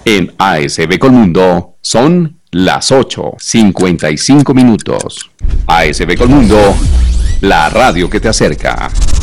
En ASB Colmundo son las 8:55 minutos. ASB Colmundo, la radio que te acerca.